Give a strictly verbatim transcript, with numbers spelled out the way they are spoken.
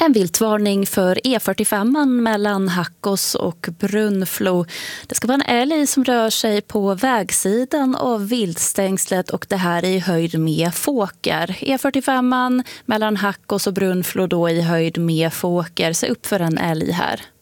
En viltvarning för E fyrtiofem mellan Hackås och Brunflo. Det ska vara en älg som rör sig på vägsidan av viltstängslet och det här är i höjd med Fåker. E fyrtiofem mellan Hackås och Brunflo då i höjd med Fåker. Se upp för en älg här.